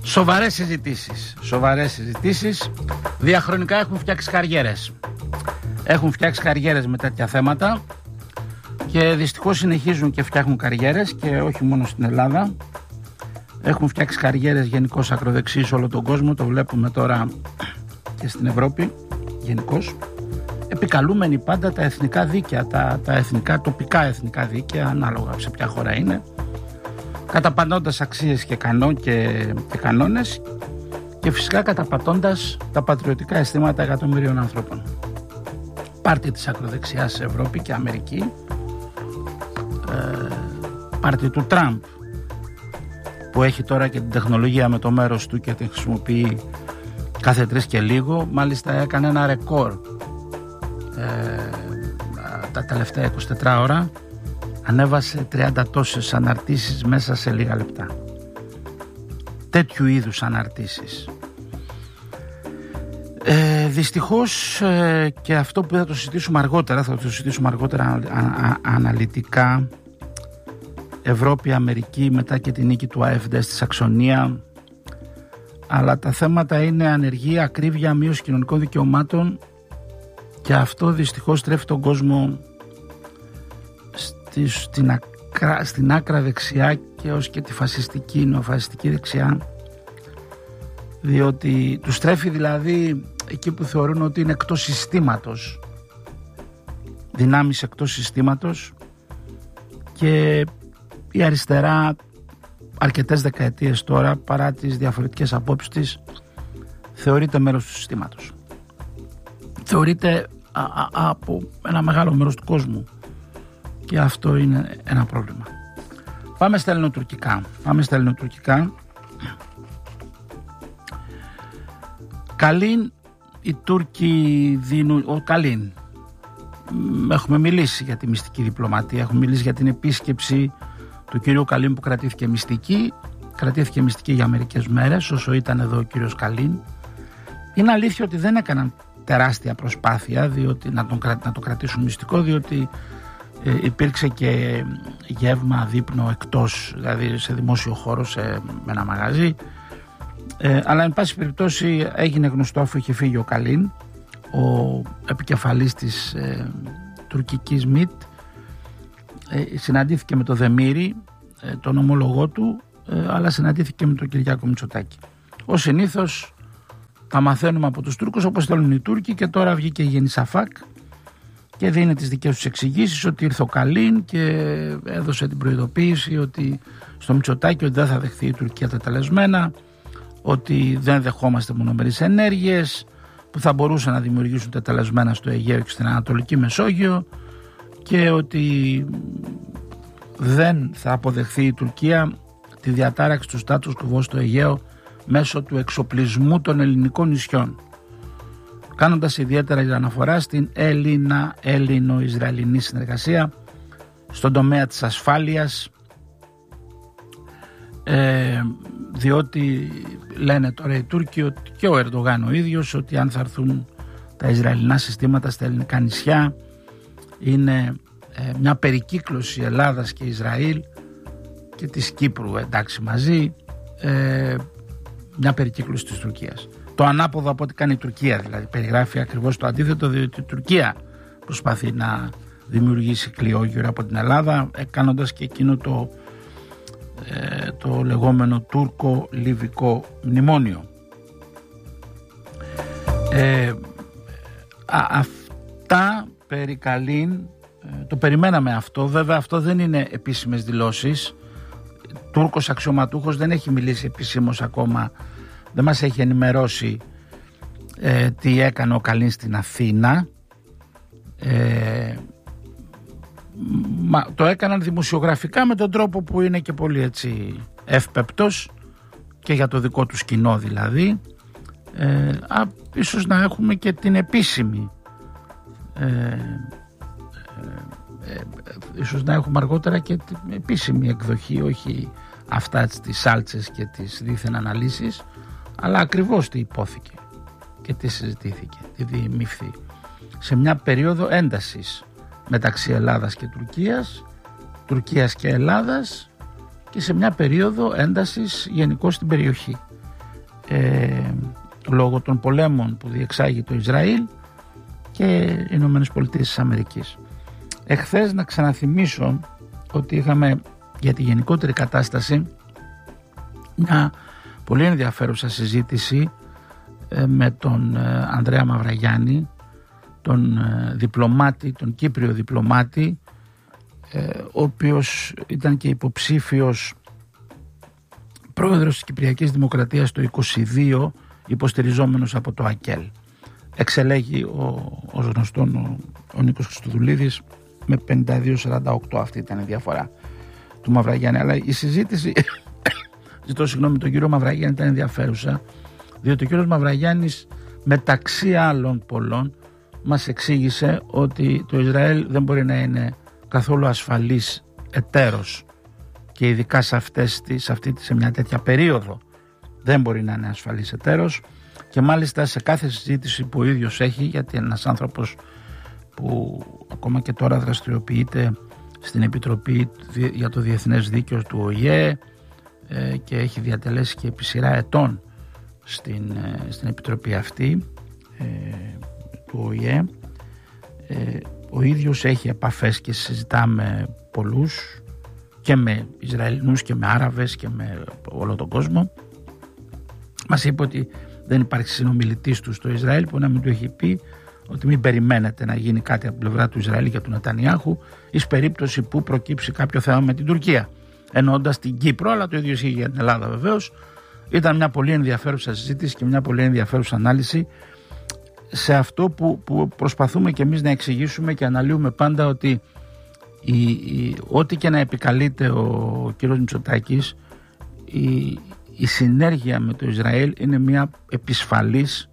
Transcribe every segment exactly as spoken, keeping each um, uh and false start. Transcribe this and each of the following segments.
Σοβαρές συζητήσεις. Σοβαρές συζητήσεις. Διαχρονικά έχουν φτιάξει καριέρες. Έχουν φτιάξει καριέρες με τέτοια θέματα και δυστυχώς συνεχίζουν και φτιάχνουν καριέρες, και όχι μόνο στην Ελλάδα. Έχουν φτιάξει καριέρες γενικώς ακροδεξιοί σε όλο τον κόσμο. Το βλέπουμε τώρα και στην Ευρώπη γενικώς. Επικαλούμενοι πάντα τα εθνικά δίκαια, τα, τα εθνικά, τοπικά εθνικά δίκαια, ανάλογα σε ποια χώρα είναι, καταπατώντας αξίες και, κανό, και, και κανόνες, και φυσικά καταπατώντας τα πατριωτικά αισθήματα εκατομμυρίων ανθρώπων. Πάρτι της ακροδεξιάς σε Ευρώπη και Αμερική, ε, πάρτι του Τραμπ, που έχει τώρα και την τεχνολογία με το μέρος του και την χρησιμοποιεί κάθε τρεις και λίγο. Μάλιστα έκανε ένα ρεκόρ ε, τα τελευταία είκοσι τέσσερις ώρα. Ανέβασε τριάντα τόσες αναρτήσεις μέσα σε λίγα λεπτά. Τέτοιου είδους αναρτήσεις. Ε, δυστυχώς ε, και αυτό που θα το συζητήσουμε αργότερα, θα το συζητήσουμε αργότερα α, α, αναλυτικά, Ευρώπη, Αμερική, μετά και την νίκη του AfD στη Σαξονία, αλλά τα θέματα είναι ανεργία, ακρίβεια, μείωση κοινωνικών δικαιωμάτων, και αυτό δυστυχώς τρέφει τον κόσμο στη, στην, ακρά, στην άκρα δεξιά και ως και τη φασιστική, νεοφασιστική δεξιά, διότι τους τρέφει δηλαδή εκεί που θεωρούν ότι είναι εκτός συστήματος, δυνάμεις εκτός συστήματος, και η αριστερά αρκετές δεκαετίες τώρα, παρά τις διαφορετικές απόψεις της, θεωρείται μέρος του συστήματος. Θεωρείται α, α, από ένα μεγάλο μέρος του κόσμου, και αυτό είναι ένα πρόβλημα. Πάμε στα ελληνοτουρκικά. Πάμε στα ελληνοτουρκικά. Καλήν οι Τούρκοι δίνουν... Ο Καλήν. Έχουμε μιλήσει για τη μυστική διπλωματία, έχουμε μιλήσει για την επίσκεψη του κυρίου Καλήν που κρατήθηκε μυστική. Κρατήθηκε μυστική για μερικές μέρες όσο ήταν εδώ ο κύριος Καλήν. Είναι αλήθεια ότι δεν έκαναν τεράστια προσπάθεια διότι, να, τον, να το κρατήσουν μυστικό, διότι ε, υπήρξε και γεύμα, δείπνο εκτός, δηλαδή σε δημόσιο χώρο, σε ένα μαγαζί. Ε, αλλά εν πάση περιπτώσει έγινε γνωστό, αφού είχε φύγει ο Καλήν, ο επικεφαλής της ε, τουρκικής ΜΙΤ, ε, συναντήθηκε με τον Δεμήρη, ε, τον ομολογό του, ε, αλλά συναντήθηκε με τον Κυριάκο Μητσοτάκη. Ως συνήθως τα μαθαίνουμε από τους Τούρκους όπως θέλουν οι Τούρκοι, και τώρα βγήκε η Γενισαφάκ και δίνει τις δικές τους εξηγήσεις ότι ήρθε ο Καλήν και έδωσε την προειδοποίηση ότι στο Μητσοτάκη ότι δεν θα δεχθεί η Τουρκία τετελεσμένα, ότι δεν δεχόμαστε μονομερείς ενέργειες που θα μπορούσαν να δημιουργήσουν τετελεσμένα στο Αιγαίο και στην Ανατολική Μεσόγειο, και ότι δεν θα αποδεχθεί η Τουρκία τη διατάραξη του status quo στο Αιγαίο μέσω του εξοπλισμού των ελληνικών νησιών, κάνοντας ιδιαίτερα αναφορά στην Έλληνα, Έλληνο-Ισραηλινή συνεργασία στον τομέα της ασφάλειας, ε, διότι λένε τώρα οι Τούρκοι ότι, και ο Ερντογάν ο ίδιος, ότι αν θα έρθουν τα Ισραηλινά συστήματα στα ελληνικά νησιά είναι ε, μια περικύκλωση Ελλάδας και Ισραήλ και της Κύπρου, εντάξει, μαζί, ε, μια περικύκλωση της Τουρκίας. Το ανάποδο από ό,τι κάνει η Τουρκία, δηλαδή περιγράφει ακριβώς το αντίθετο, διότι η Τουρκία προσπαθεί να δημιουργήσει κλειόγυρα από την Ελλάδα, κάνοντας και εκείνο το, ε, το λεγόμενο τούρκο-λιβικό μνημόνιο. Ε, α, αυτά περί Καλήν, ε, το περιμέναμε αυτό, βέβαια αυτό δεν είναι επίσημες δηλώσεις. Τούρκος αξιωματούχος δεν έχει μιλήσει επισήμως ακόμα, δεν μας έχει ενημερώσει ε, τι έκανε ο Καλήν στην Αθήνα. Ε, μα, το έκαναν δημοσιογραφικά με τον τρόπο που είναι και πολύ έτσι εύπεπτος και για το δικό του κοινό δηλαδή. Ε, α, ίσως να έχουμε και την επίσημη ε, ε, ε, ίσως να έχουμε αργότερα και την επίσημη εκδοχή, όχι αυτά τις σάλτσες και τις δίθεν αναλύσεις, αλλά ακριβώς τι υπόθηκε και τι συζητήθηκε, τι διημήφθη σε μια περίοδο έντασης μεταξύ Ελλάδας και Τουρκίας, Τουρκίας και Ελλάδας, και σε μια περίοδο έντασης γενικώς στην περιοχή. ε, λόγω των πολέμων που διεξάγει το Ισραήλ και οι Ηνωμένες Πολιτείες της Αμερικής. Εχθές να ξαναθυμίσω ότι είχαμε για τη γενικότερη κατάσταση μια πολύ ενδιαφέρουσα συζήτηση με τον Ανδρέα Μαυραγιάννη, τον διπλωμάτη, τον Κύπριο διπλωμάτη, ο οποίος ήταν και υποψήφιος πρόεδρος της Κυπριακής Δημοκρατίας το είκοσι δύο, υποστηριζόμενος από το ΑΚΕΛ. Εξελέγει ο, ως γνωστόν ο, ο Νίκος Χριστοδουλίδης με πενήντα δύο σαράντα οκτώ, αυτή ήταν η διαφορά του Μαυραγιάννη. Αλλά η συζήτηση, ζητώ συγγνώμη, τον κύριο Μαυραγιάννη ήταν ενδιαφέρουσα, διότι ο κύριος Μαυραγιάννης μεταξύ άλλων πολλών μας εξήγησε ότι το Ισραήλ δεν μπορεί να είναι καθόλου ασφαλής εταίρος και ειδικά σε, αυτές, σε, αυτή, σε μια τέτοια περίοδο δεν μπορεί να είναι ασφαλής εταίρος, και μάλιστα σε κάθε συζήτηση που ο ίδιος έχει, γιατί είναι ένας άνθρωπος που ακόμα και τώρα δραστηριοποιείται στην Επιτροπή για το Διεθνές Δίκαιο του Ο Η Ε και έχει διατελέσει και επί σειρά ετών στην, στην Επιτροπή αυτή ε, του Ο Η Ε. Ε, ο ίδιος έχει επαφές και συζητά με πολλούς, και με Ισραηλινούς και με Άραβες και με όλο τον κόσμο. Μας είπε ότι δεν υπάρχει συνομιλητής του στο Ισραήλ που να μην του έχει πει ότι μην περιμένετε να γίνει κάτι από την πλευρά του Ισραήλ και του Νετανιάχου εις περίπτωση που προκύψει κάποιο θέμα με την Τουρκία, εννοώντας την Κύπρο, αλλά το ίδιο ισχύει για την Ελλάδα βεβαίως. Ήταν μια πολύ ενδιαφέρουσα συζήτηση και μια πολύ ενδιαφέρουσα ανάλυση σε αυτό που, που προσπαθούμε και εμείς να εξηγήσουμε και αναλύουμε πάντα, ότι η, η, ό,τι και να επικαλείται ο κ. Μητσοτάκης, η, η συνέργεια με το Ισραήλ είναι μια επισφαλής,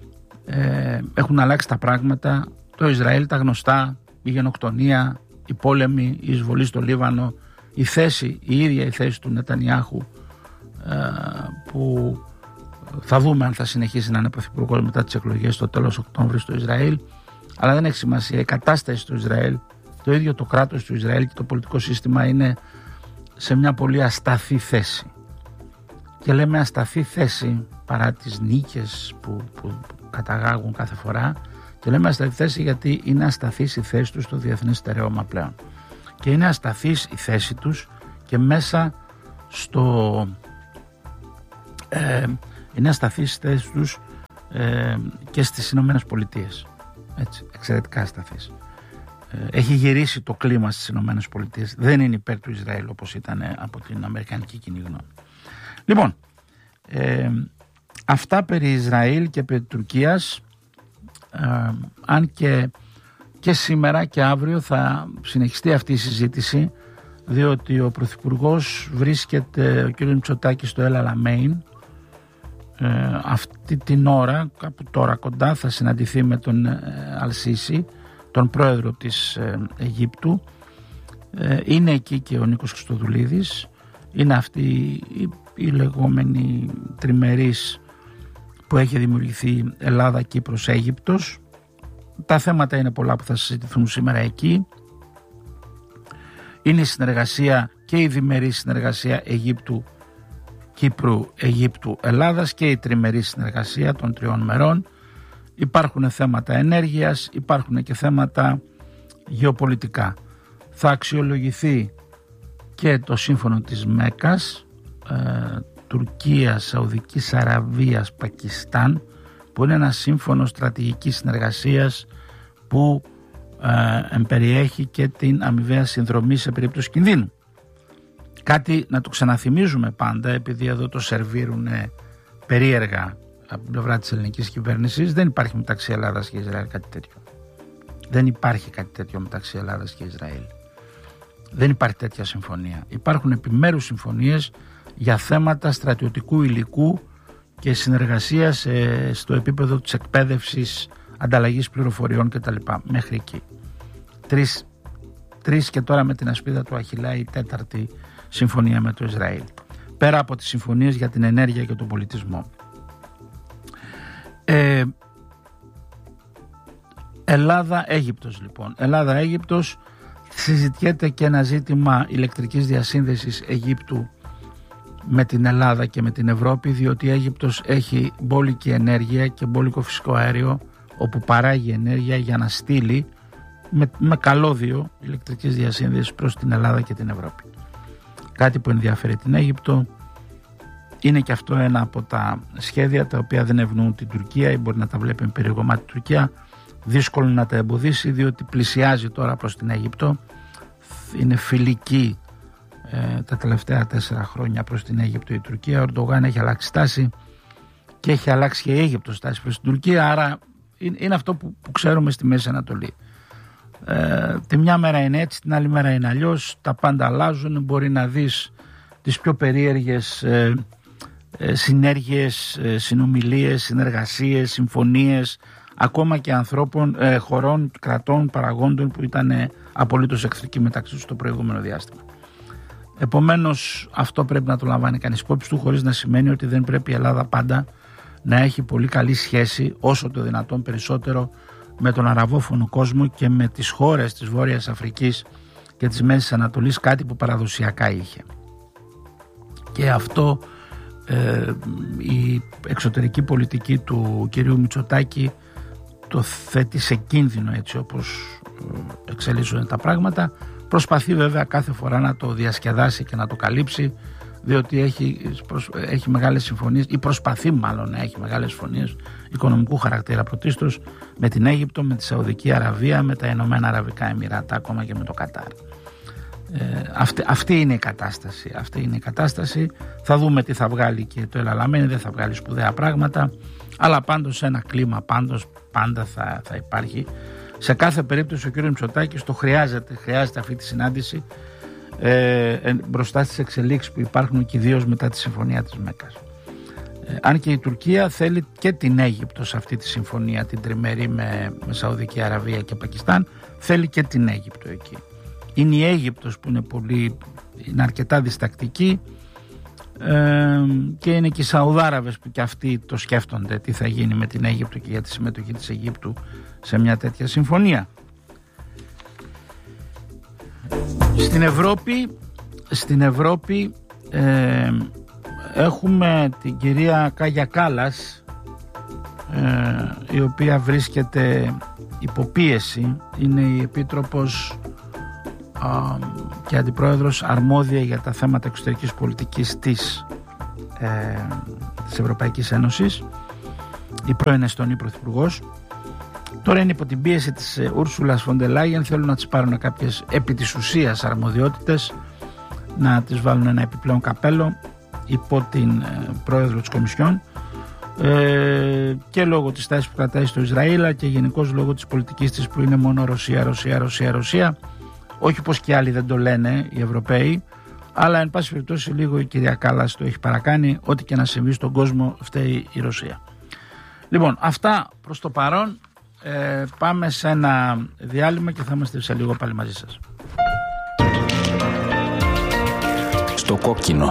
ε, έχουν αλλάξει τα πράγματα. Το Ισραήλ, τα γνωστά, η γενοκτονία, η πόλεμη, η εισβολή στο Λίβανο, η θέση, η ίδια η θέση του Νετανιάχου, ε, που θα δούμε αν θα συνεχίσει να είναι πρωθυπουργός μετά τις εκλογές το τέλος Οκτώβρη στο Ισραήλ, αλλά δεν έχει σημασία. Η κατάσταση στο Ισραήλ, το ίδιο το κράτος του Ισραήλ και το πολιτικό σύστημα είναι σε μια πολύ ασταθή θέση. Και λέμε ασταθή θέση παρά τις νίκες που, που, που καταγάγουν κάθε φορά, και λέμε ασταθή θέση γιατί είναι ασταθής η θέση τους στο διεθνές στερέωμα πλέον. Και είναι ασταθής η θέση τους και μέσα στο... Ε, είναι ασταθής η θέση τους ε, και στις Ηνωμένες Πολιτείες. Έτσι, εξαιρετικά ασταθής. Ε, έχει γυρίσει το κλίμα στις Ηνωμένες Πολιτείες. Δεν είναι υπέρ του Ισραήλ όπως ήταν από την αμερικανική κοινή γνώμη. Λοιπόν, ε, αυτά περί Ισραήλ και περί Τουρκίας, ε, αν και, και σήμερα και αύριο θα συνεχιστεί αυτή η συζήτηση, διότι ο Πρωθυπουργός βρίσκεται, ο κ. Μητσοτάκης, στο Ελ Αλαμέιν. Ε, αυτή την ώρα, κάπου τώρα κοντά, θα συναντηθεί με τον ε, Αλσίσι, τον πρόεδρο της ε, Αιγύπτου. Ε, είναι εκεί και ο Νίκος Χριστοδουλίδης. Είναι αυτή η, η λεγόμενη τριμερής που έχει δημιουργηθεί Ελλάδα-Κύπρος-Αίγυπτος. Τα θέματα είναι πολλά που θα συζητηθούν σήμερα εκεί. Είναι η συνεργασία και η διμερή συνεργασία Αιγύπτου Κύπρου, Αιγύπτου, Ελλάδας και η τριμερή συνεργασία των τριών μερών. Υπάρχουν θέματα ενέργειας, υπάρχουν και θέματα γεωπολιτικά. Θα αξιολογηθεί και το σύμφωνο της Μέκκας, ε, Τουρκία, Σαουδικής Αραβίας, Πακιστάν, που είναι ένα σύμφωνο στρατηγικής συνεργασίας που ε, εμπεριέχει και την αμοιβαία συνδρομή σε περίπτωση κινδύνου. Κάτι να το ξαναθυμίζουμε πάντα, επειδή εδώ το σερβίρουν περίεργα από την πλευρά της ελληνικής κυβέρνησης. Δεν υπάρχει μεταξύ Ελλάδας και Ισραήλ κάτι τέτοιο. Δεν υπάρχει κάτι τέτοιο μεταξύ Ελλάδας και Ισραήλ. Δεν υπάρχει τέτοια συμφωνία. Υπάρχουν επιμέρους συμφωνίες για θέματα στρατιωτικού υλικού και συνεργασίας ε, στο επίπεδο της εκπαίδευσης, ανταλλαγής πληροφοριών κτλ. Μέχρι εκεί. Τρεις, τρεις και τώρα με την ασπίδα του Αχιλλάη η τέταρτη συμφωνία με το Ισραήλ. Πέρα από τις συμφωνίες για την ενέργεια και τον πολιτισμό. Ε, Ελλάδα-Αίγυπτος λοιπόν. Ελλάδα-Αίγυπτος συζητιέται και ένα ζήτημα ηλεκτρικής διασύνδεσης Αιγύπτου με την Ελλάδα και με την Ευρώπη, διότι η Αίγυπτος έχει μπόλικη ενέργεια και μπόλικο φυσικό αέριο, όπου παράγει ενέργεια για να στείλει με, με καλώδιο ηλεκτρικής διασύνδεσης προς την Ελλάδα και την Ευρώπη. Κάτι που ενδιαφέρει την Αίγυπτο. Είναι και αυτό ένα από τα σχέδια τα οποία δεν ευνοούν την Τουρκία ή μπορεί να τα βλέπει με περιγωμάτι η Τουρκία. Δύσκολο να τα εμποδίσει, διότι πλησιάζει τώρα προς την Αίγυπτο. Είναι φιλική ε, τα τελευταία τέσσερα χρόνια προς την Αίγυπτο η Τουρκία. Ο Ερντογάν έχει αλλάξει στάση και έχει αλλάξει και η Αίγυπτος στάση προς την Τουρκία. Άρα είναι, είναι αυτό που, που ξέρουμε στη Μέση Ανατολή. Ε, τη μια μέρα είναι έτσι, την άλλη μέρα είναι αλλιώς. Τα πάντα αλλάζουν. Μπορεί να δεις τις πιο περίεργες ε, ε, συνέργειες, ε, συνομιλίες, συνεργασίες, συμφωνίες, ακόμα και ανθρώπων, ε, χωρών, κρατών, παραγόντων που ήταν ε, απολύτως εχθρικοί μεταξύ τους στο προηγούμενο διάστημα. Επομένως, αυτό πρέπει να το λαμβάνει κανείς υπόψη του, χωρίς να σημαίνει ότι δεν πρέπει η Ελλάδα πάντα να έχει πολύ καλή σχέση, όσο το δυνατόν περισσότερο, με τον αραβόφωνο κόσμο και με τις χώρες της Βόρειας Αφρικής και της Μέσης Ανατολής, κάτι που παραδοσιακά είχε. Και αυτό ε, η εξωτερική πολιτική του κυρίου Μητσοτάκη το θέτει σε κίνδυνο, έτσι όπως εξελίσσονται τα πράγματα. Προσπαθεί βέβαια κάθε φορά να το διασκεδάσει και να το καλύψει, διότι έχει, έχει μεγάλες συμφωνίες, ή προσπαθεί μάλλον να έχει μεγάλες συμφωνίες οικονομικού χαρακτήρα πρωτίστως με την Αίγυπτο, με τη Σαουδική Αραβία, με τα Ηνωμένα Αραβικά Εμιράτα, ακόμα και με το Κατάρ. Ε, αυτή, αυτή είναι η κατάσταση. Αυτή είναι η κατάσταση. Θα δούμε τι θα βγάλει και το Ελαλαμένη, δεν θα βγάλει σπουδαία πράγματα, αλλά πάντως ένα κλίμα πάντως πάντα θα, θα υπάρχει. Σε κάθε περίπτωση ο κ. Μητσοτάκης το χρειάζεται, χρειάζεται αυτή τη συνάντηση ε, ε, μπροστά στις εξελίξεις που υπάρχουν και ιδίως μετά τη συμφωνία της Μέκκας. Ε, αν και η Τουρκία θέλει και την Αίγυπτο σε αυτή τη συμφωνία, την τριμερή με, με Σαουδική Αραβία και Πακιστάν, θέλει και την Αίγυπτο εκεί. Είναι η Αίγυπτος που είναι, πολύ, είναι αρκετά διστακτική ε, και είναι και οι Σαουδάραβες που και αυτοί το σκέφτονται τι θα γίνει με την Αίγυπτο και για τη συμμετοχή της Αιγύπτου σε μια τέτοια συμφωνία. Στην Ευρώπη, στην Ευρώπη ε, έχουμε την κυρία Κάγια Κάλλας, ε, η οποία βρίσκεται υποπίεση, είναι η Επίτροπος ε, και Αντιπρόεδρος αρμόδια για τα θέματα εξωτερικής πολιτικής της, ε, της Ευρωπαϊκής Ένωσης, η πρώην Εστονή Πρωθυπουργός. Τώρα είναι υπό την πίεση της Ούρσουλας φον ντερ Λάιεν, θέλουν να τις πάρουν κάποιες επί της ουσίας αρμοδιότητες, να τις βάλουν ένα επιπλέον καπέλο υπό την ε, πρόεδρο της Κομισιόν, ε, και λόγω της τάσης που κρατάει στο Ισραήλ και γενικώς λόγω της πολιτικής της που είναι μόνο Ρωσία, Ρωσία, Ρωσία, Ρωσία. Όχι πως και άλλοι δεν το λένε οι Ευρωπαίοι, αλλά εν πάση περιπτώσει λίγο η κυρία Κάλλας το έχει παρακάνει. Ό,τι και να συμβεί στον κόσμο φταίει η Ρωσία. Λοιπόν, αυτά προς το παρόν. Ε, πάμε σε ένα διάλειμμα και θα είμαστε σε λίγο πάλι μαζί σας. Στο κόκκινο.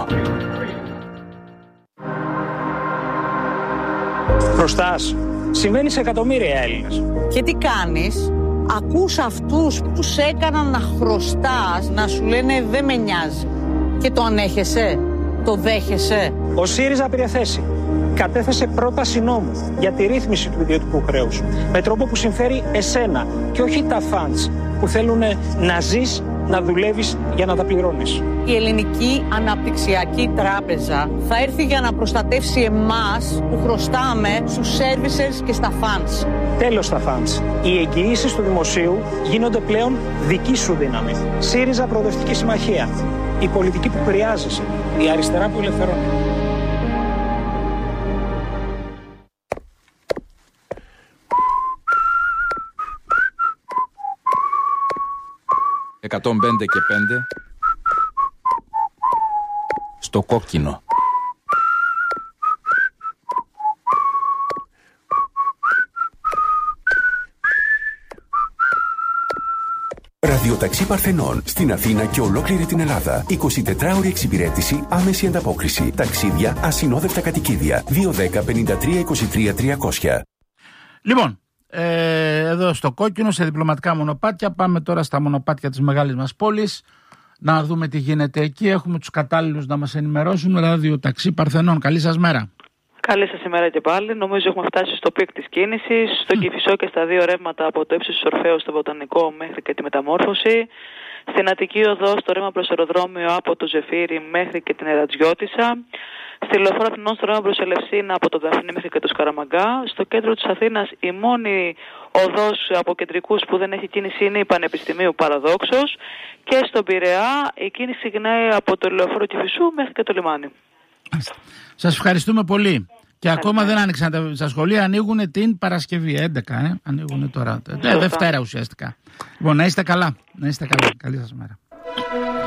Χρωστάς. Συμβαίνει σε εκατομμύρια Έλληνες. Και τι κάνεις? Ακούς αυτούς που σε έκαναν να χρωστάς να σου λένε δεν με νοιάζει. Και το ανέχεσαι? Το δέχεσαι? Ο ΣΥΡΙΖΑ πήρε θέση. Κατέθεσε πρόταση νόμου για τη ρύθμιση του ιδιωτικού χρέους με τρόπο που συμφέρει εσένα και όχι τα φαντς που θέλουν να ζεις, να δουλεύεις για να τα πληρώνεις. Η Ελληνική Αναπτυξιακή Τράπεζα θα έρθει για να προστατεύσει εμάς που χρωστάμε στους services και στα funds. Τέλος στα funds. Οι εγγυήσεις του δημοσίου γίνονται πλέον δική σου δύναμη. ΣΥΡΙΖΑ Προοδευτική Συμμαχία. Η πολιτική που χρειάζεσαι. Η αριστερά που ελευθερώνει. εκατόν πέντε και πέντε στο κόκκινο. Ραδιοταξί Παρθενών στην Αθήνα και ολόκληρη την Ελλάδα. εικοσιτετράωρη εξυπηρέτηση, άμεση ανταπόκριση. Ταξίδια, ασυνόδευτα κατοικίδια. δύο ένα μηδέν πέντε τρία είκοσι τρία τριακόσια. Λοιπόν, ε, εδώ στο κόκκινο, σε διπλωματικά μονοπάτια, πάμε τώρα στα μονοπάτια της μεγάλης μας πόλης. να δούμε τι γίνεται εκεί. Έχουμε τους κατάλληλους να μας ενημερώσουν. Ράδιο Ταξί Παρθενών. Καλή σας μέρα. Καλή σας ημέρα και πάλι. Νομίζω έχουμε φτάσει στο πικ της κίνησης, στο mm. Κηφισό και στα δύο ρεύματα από το ύψος της Ορφέως στο Βοτανικό μέχρι και τη Μεταμόρφωση. Στην Αττική Οδό στο ρεύμα προς αεροδρόμιο από το Ζεφύρι μέχρι και την Ερατζιώτισσα. Στη Λεωφόρο Αθηνών στο ρεύμα προς Ελευσίνα από το Δαφνί μέχρι και το Σκαραμαγκά. Στο κέντρο της Αθήνας η μόνη οδός από κεντρικούς που δεν έχει κίνηση είναι η Πανεπιστημίου παραδόξως. Και στον Πειραιά η κίνηση ξεκινάει από το Λεωφόρο Κηφισού μέχρι και το λιμάνι. Σας ευχαριστούμε πολύ. Και ακόμα δεν άνοιξαν τα, τα σχολεία, ανοίγουν την Παρασκευή, έντεκα, ε, ανοίγουν τώρα, ε, Δευτέρα ουσιαστικά. Λοιπόν, να είστε καλά, να είστε καλά, καλή σας μέρα.